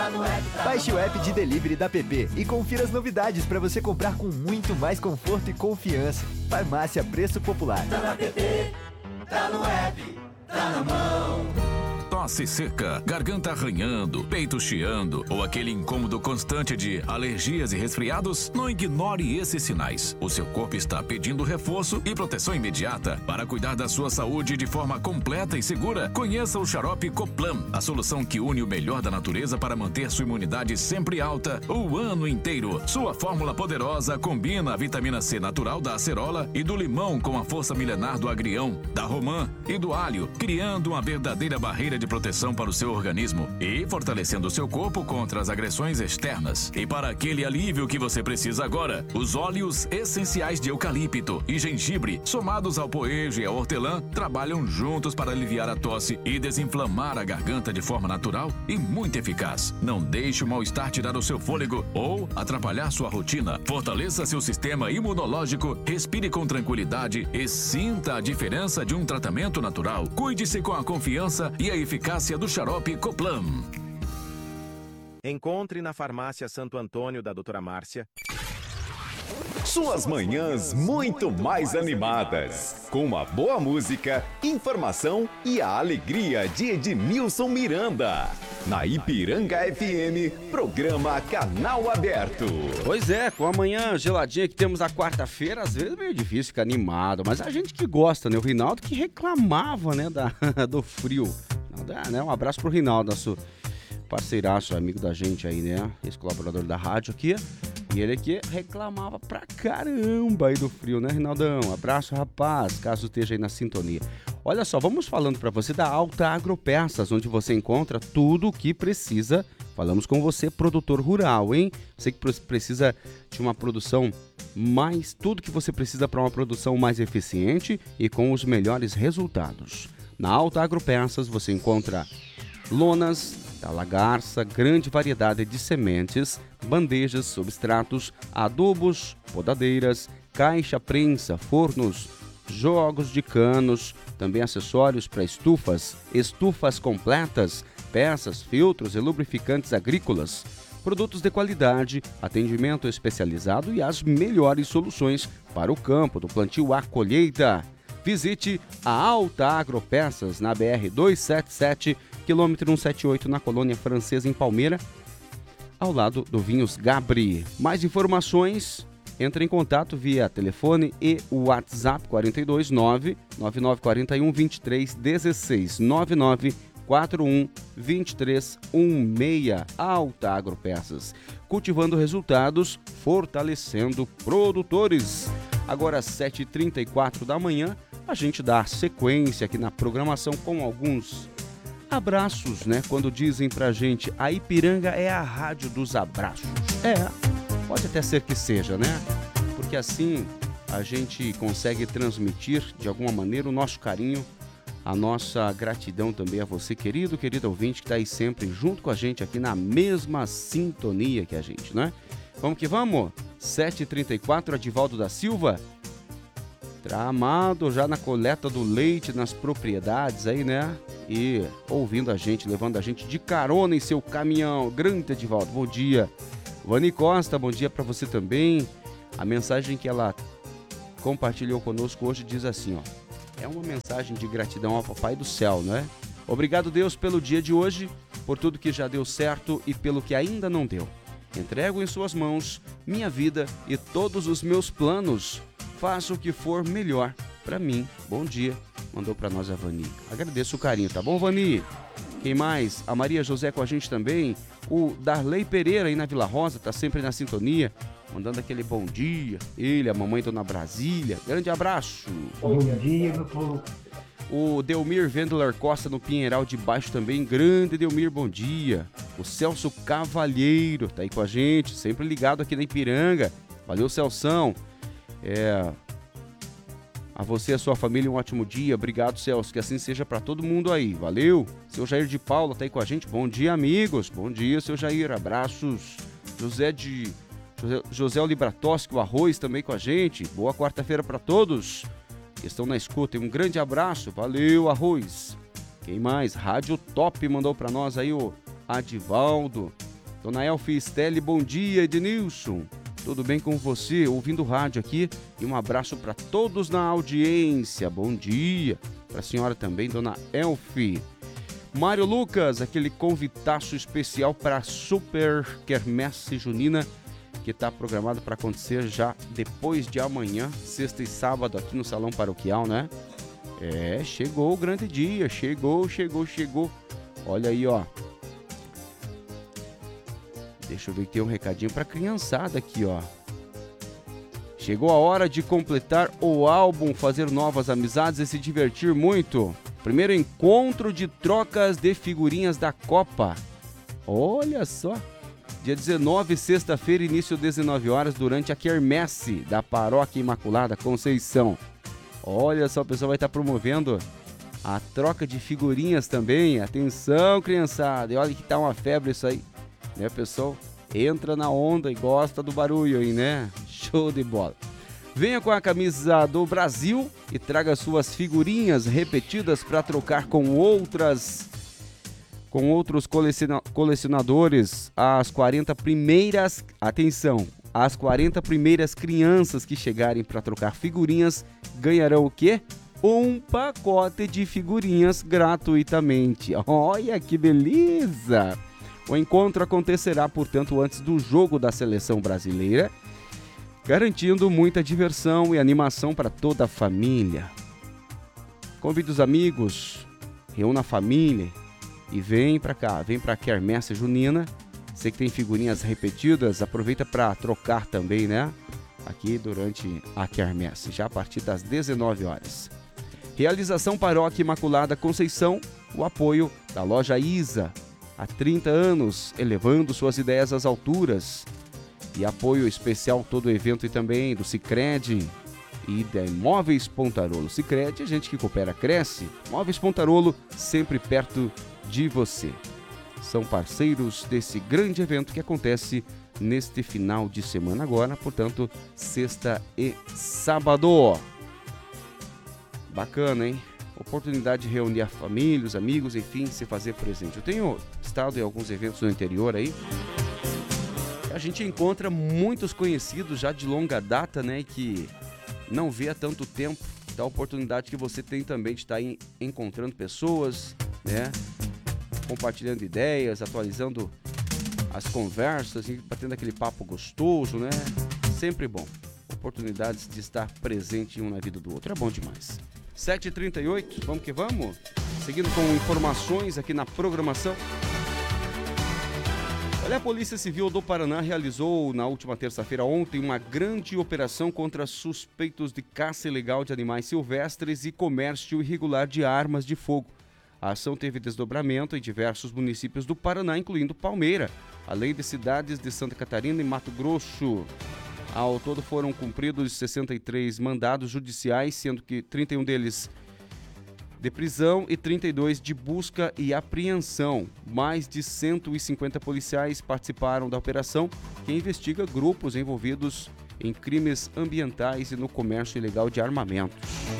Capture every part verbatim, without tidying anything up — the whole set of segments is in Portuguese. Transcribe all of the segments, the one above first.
tá no app, tá Baixe na o app mão. de delivery da P P e confira as novidades para você comprar com muito mais conforto e confiança. Farmácia Preço Popular. Tá na P P, tá no app, tá na mão. Tosse seca, garganta arranhando, peito chiando ou aquele incômodo constante de alergias e resfriados? Não ignore esses sinais. O seu corpo está pedindo reforço e proteção imediata. Para cuidar da sua saúde de forma completa e segura, conheça o xarope Coplan, a solução que une o melhor da natureza para manter sua imunidade sempre alta o ano inteiro. Sua fórmula poderosa combina a vitamina C natural da acerola e do limão com a força milenar do agrião, da romã e do alho, criando uma verdadeira barreira de proteção para o seu organismo e fortalecendo o seu corpo contra as agressões externas. E para aquele alívio que você precisa agora, os óleos essenciais de eucalipto e gengibre, somados ao poejo e ao hortelã, trabalham juntos para aliviar a tosse e desinflamar a garganta de forma natural e muito eficaz. Não deixe o mal-estar tirar o seu fôlego ou atrapalhar sua rotina. Fortaleça seu sistema imunológico, respire com tranquilidade e sinta a diferença de um tratamento natural. Cuide-se com a confiança e a eficácia do xarope Coplan. Encontre na farmácia Santo Antônio da doutora Márcia. Suas manhãs muito mais animadas, com uma boa música, informação e a alegria de Edmilson Miranda. Na Ipiranga F M, programa Canal Aberto. Pois é, com a manhã geladinha que temos na quarta-feira, às vezes é meio difícil ficar animado, mas a gente que gosta, né? O Rinaldo que reclamava, né, da, do frio. Não, né? Um abraço pro Rinaldo, nosso parceiraço, amigo da gente aí, né? Esse colaborador da rádio aqui. E ele aqui reclamava pra caramba aí do frio, né, Rinaldão? Abraço, rapaz, caso esteja aí na sintonia. Olha só, vamos falando pra você da Alta Agropeças, onde você encontra tudo o que precisa. Falamos com você, produtor rural, hein? Você que precisa de uma produção mais... Tudo que você precisa para uma produção mais eficiente e com os melhores resultados. Na Alta Agropeças você encontra lonas da Lagarça, grande variedade de sementes, bandejas, substratos, adubos, podadeiras, caixa prensa, fornos, jogos de canos, também acessórios para estufas, estufas completas, peças, filtros e lubrificantes agrícolas, produtos de qualidade, atendimento especializado e as melhores soluções para o campo, do plantio à colheita. Visite a Alta Agropeças na B R duzentos e setenta e sete, quilômetro cento e setenta e oito, na Colônia Francesa, em Palmeira, ao lado do Vinhos Gabri. Mais informações, entre em contato via telefone e WhatsApp quatro dois nove, nove nove quatro um, dois três um seis, nove nove quatro um, dois três um seis. Alta Agropeças, cultivando resultados, fortalecendo produtores. Agora, às sete e trinta e quatro da manhã, a gente dá sequência aqui na programação com alguns abraços, né? Quando dizem pra gente, a Ipiranga é a rádio dos abraços. É, pode até ser que seja, né? Porque assim a gente consegue transmitir de alguma maneira o nosso carinho, a nossa gratidão também a você, querido, querido ouvinte, que tá aí sempre junto com a gente aqui na mesma sintonia que a gente, né? Vamos que vamos? sete e trinta e quatro, Adivaldo da Silva, tramado já na coleta do leite nas propriedades aí, né? E ouvindo a gente, levando a gente de carona em seu caminhão. Grande Edivaldo, bom dia. Vani Costa, bom dia para você também. A mensagem que ela compartilhou conosco hoje diz assim, ó. É uma mensagem de gratidão ao Papai do Céu, não é? Obrigado, Deus, pelo dia de hoje, por tudo que já deu certo e pelo que ainda não deu. Entrego em suas mãos minha vida e todos os meus planos. Faça o que for melhor para mim. Bom dia. Mandou para nós a Vani. Agradeço o carinho, tá bom, Vani? Quem mais? A Maria José com a gente também. O Darley Pereira aí na Vila Rosa, tá sempre na sintonia, mandando aquele bom dia. Ele, a mamãe Dona Brasília. Grande abraço. Bom dia, meu povo. O Delmir Vendler Costa no Pinheiral de Baixo também. Grande Delmir, bom dia. O Celso Cavalheiro tá aí com a gente, sempre ligado aqui na Ipiranga. Valeu, Celção. É... A você e a sua família um ótimo dia. Obrigado, Celso. Que assim seja para todo mundo aí. Valeu. Seu Jair de Paula tá aí com a gente. Bom dia, amigos. Bom dia, seu Jair. Abraços. José de... José, José Olibratoski, o Arroz também com a gente. Boa quarta-feira para todos que estão na escuta. E um grande abraço. Valeu, Arroz. Quem mais? Rádio Top mandou para nós aí o Adivaldo. Dona Elfi Stelle, bom dia, Ednilson. Tudo bem com você? Ouvindo o rádio aqui. E um abraço para todos na audiência. Bom dia. Para a senhora também, Dona Elfi. Mário Lucas, aquele convitaço especial para a Super Quermesse Junina, que está programado para acontecer já depois de amanhã, sexta e sábado, aqui no Salão Paroquial, né? É, chegou o grande dia, chegou, chegou, chegou. Olha aí, ó. Deixa eu ver que tem um recadinho para a criançada aqui, ó. Chegou a hora de completar o álbum, fazer novas amizades e se divertir muito. Primeiro encontro de trocas de figurinhas da Copa. Olha só. Dia dezenove, sexta-feira, início dezenove horas, durante a quermesse da Paróquia Imaculada Conceição. Olha só, o pessoal vai estar promovendo a troca de figurinhas também. Atenção, criançada. E olha que tá uma febre isso aí. Né, pessoal? Entra na onda e gosta do barulho aí, né? Show de bola. Venha com a camisa do Brasil e traga suas figurinhas repetidas para trocar com outras, com outros coleciona- colecionadores. As quarenta primeiras, atenção, as quarenta primeiras crianças que chegarem para trocar figurinhas ganharão o quê? Um pacote de figurinhas gratuitamente. Olha que beleza! O encontro acontecerá, portanto, antes do jogo da seleção brasileira, garantindo muita diversão e animação para toda a família. Convide os amigos, reúna a família e vem para cá, vem para a Quermesse Junina. Você que tem figurinhas repetidas, aproveita para trocar também, né? Aqui durante a Quermesse, já a partir das dezenove horas. Realização Paróquia Imaculada Conceição, o apoio da Loja Isa, há trinta anos, elevando suas ideias às alturas. E apoio especial todo o evento e também do Sicredi e da Móveis Pontarolo. Sicredi, a gente que coopera, cresce. Móveis Pontarolo, sempre perto de você. São parceiros desse grande evento que acontece neste final de semana agora, portanto, sexta e sábado. Bacana, hein? Oportunidade de reunir a família, os amigos, enfim, se fazer presente. Eu tenho estado em alguns eventos no interior aí. A gente encontra muitos conhecidos já de longa data, né, que não vê há tanto tempo. Da oportunidade que você tem também de estar em, encontrando pessoas, né, compartilhando ideias, atualizando as conversas, batendo aquele papo gostoso, né, sempre bom. Oportunidades de estar presente um na vida do outro, é bom demais. sete e trinta e oito, vamos que vamos? Seguindo com informações aqui na programação. Olha, a Polícia Civil do Paraná realizou na última terça-feira, ontem, uma grande operação contra suspeitos de caça ilegal de animais silvestres e comércio irregular de armas de fogo. A ação teve desdobramento em diversos municípios do Paraná, incluindo Palmeira, além de cidades de Santa Catarina e Mato Grosso. Ao todo foram cumpridos sessenta e três mandados judiciais, sendo que trinta e um deles de prisão e trinta e dois de busca e apreensão. Mais de cento e cinquenta policiais participaram da operação, que investiga grupos envolvidos em crimes ambientais e no comércio ilegal de armamentos.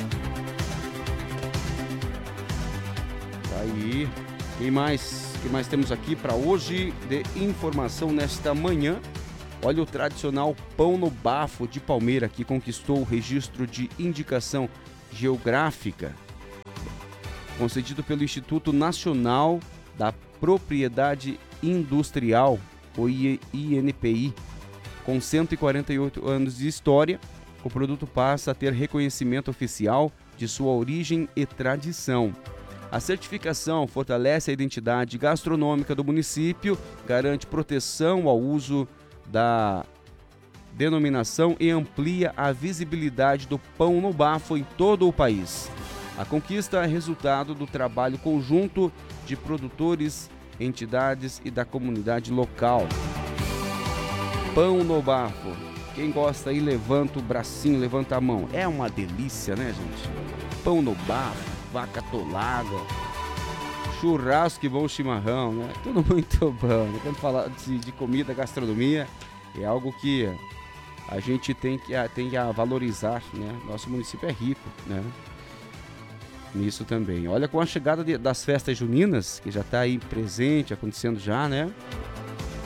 Tá aí. Quem mais? O que mais temos aqui para hoje de informação nesta manhã? Olha, o tradicional pão no bafo de Palmeira, que conquistou o registro de indicação geográfica concedido pelo Instituto Nacional da Propriedade Industrial, o I N P I. Com cento e quarenta e oito anos de história, o produto passa a ter reconhecimento oficial de sua origem e tradição. A certificação fortalece a identidade gastronômica do município, garante proteção ao uso da denominação e amplia a visibilidade do pão no bafo em todo o país. A conquista é resultado do trabalho conjunto de produtores, entidades e da comunidade local. Pão no bafo. Quem gosta aí, levanta o bracinho, levanta a mão. É uma delícia, né, gente? Pão no bafo, vaca atolada, churrasco e bom chimarrão, né? Tudo muito bom. Quando falar de, de comida, gastronomia, é algo que a gente tem que, tem que valorizar, né? Nosso município é rico, né? Nisso também. Olha, com a chegada de, das festas juninas, que já está aí presente, acontecendo já, né?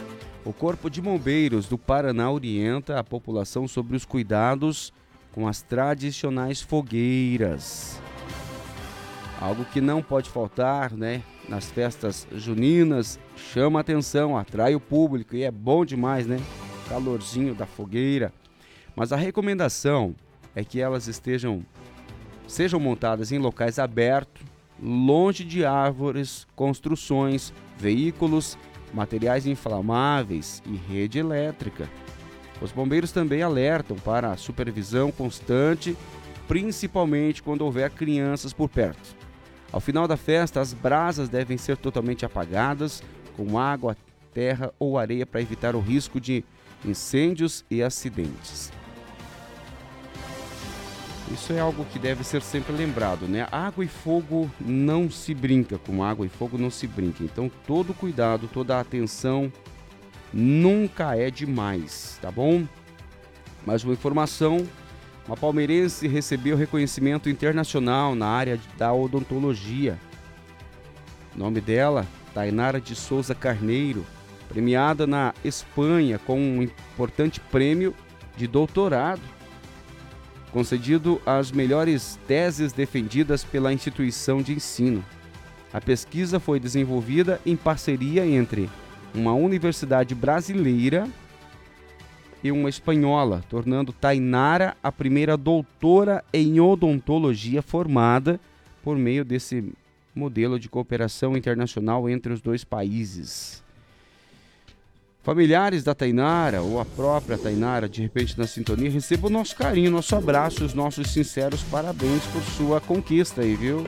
O Corpo de Bombeiros do Paraná orienta a população sobre os cuidados com as tradicionais fogueiras. Algo que não pode faltar, né? Nas festas juninas, chama atenção, atrai o público e é bom demais, né? Calorzinho da fogueira. Mas a recomendação é que elas estejam, sejam montadas em locais abertos, longe de árvores, construções, veículos, materiais inflamáveis e rede elétrica. Os bombeiros também alertam para a supervisão constante, principalmente quando houver crianças por perto. Ao final da festa, as brasas devem ser totalmente apagadas com água, terra ou areia para evitar o risco de incêndios e acidentes. Isso é algo que deve ser sempre lembrado, né? Água e fogo não se brinca, com água e fogo não se brinca. Então, todo cuidado, toda atenção nunca é demais, tá bom? Mais uma informação: uma palmeirense recebeu reconhecimento internacional na área da odontologia. O nome dela, Tainara de Souza Carneiro, premiada na Espanha com um importante prêmio de doutorado, concedido às melhores teses defendidas pela instituição de ensino. A pesquisa foi desenvolvida em parceria entre uma universidade brasileira e uma espanhola, tornando Tainara a primeira doutora em odontologia formada por meio desse modelo de cooperação internacional entre os dois países. Familiares da Tainara ou a própria Tainara, de repente na sintonia, receba o nosso carinho, nosso abraço, os nossos sinceros parabéns por sua conquista aí, viu?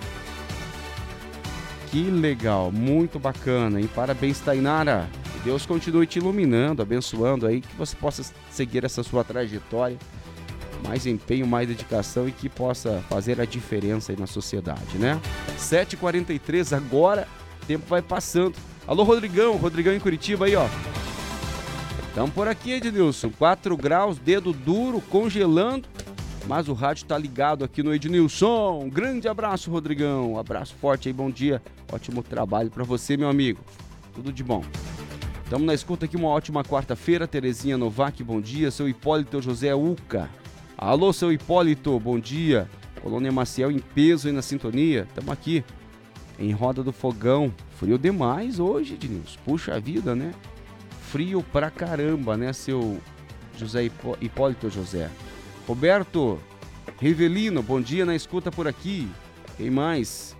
Que legal, muito bacana, hein? Parabéns, Tainara. Que Deus continue te iluminando, abençoando aí, que você possa seguir essa sua trajetória, mais empenho, mais dedicação e que possa fazer a diferença aí na sociedade, né? sete e quarenta e três agora, o tempo vai passando. Alô, Rodrigão, Rodrigão em Curitiba aí, ó. Estamos por aqui, Ednilson, quatro graus, dedo duro, congelando, mas o rádio tá ligado aqui no Ednilson. Um grande abraço, Rodrigão, um abraço forte aí, bom dia, ótimo trabalho para você, meu amigo, tudo de bom. Estamos na escuta aqui, uma ótima quarta-feira. Terezinha Novak, bom dia. Seu Hipólito José Uca, alô, seu Hipólito, bom dia. Colônia Maciel em peso aí na sintonia, estamos aqui em Roda do Fogão, frio demais hoje, Ednilson, puxa vida, né? Frio pra caramba, né, seu José Hipó- Hipólito José. Roberto Rivelino, bom dia na escuta por aqui. Quem mais?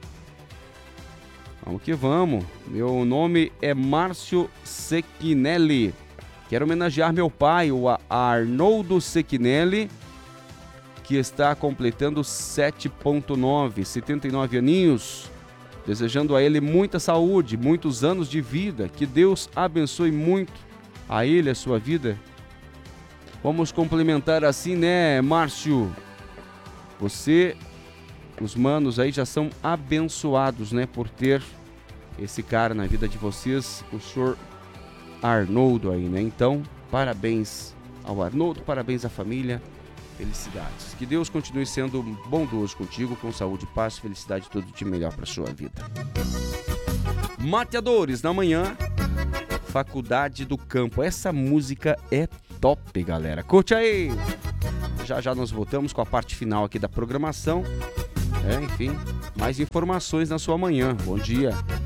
Vamos que vamos. Meu nome é Márcio Sechinelli. Quero homenagear meu pai, o Arnoldo Sechinelli, que está completando sete ponto nove, setenta e nove aninhos. Desejando a ele muita saúde, muitos anos de vida, que Deus abençoe muito a ele, a sua vida. Vamos complementar assim, né, Márcio? Você, os manos aí já são abençoados, né, por ter esse cara na vida de vocês, o senhor Arnoldo aí, né? Então, parabéns ao Arnoldo, parabéns à família. Felicidades. Que Deus continue sendo bondoso contigo, com saúde, paz, felicidade, tudo de melhor para sua vida. Mateadores, na manhã, Faculdade do Campo. Essa música é top, galera. Curte aí! Já já nós voltamos com a parte final aqui da programação. É, enfim, mais informações na sua manhã. Bom dia.